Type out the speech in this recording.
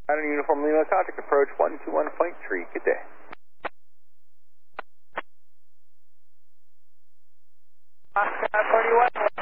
On Uniform Lima, contact approach 121 Tree. Good day. Oscar 41.